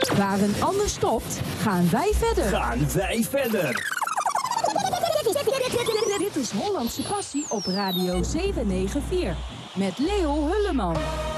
Waar een ander stopt, gaan wij verder. Dit is Hollandse Passie op Radio 794 met Leo Hulleman.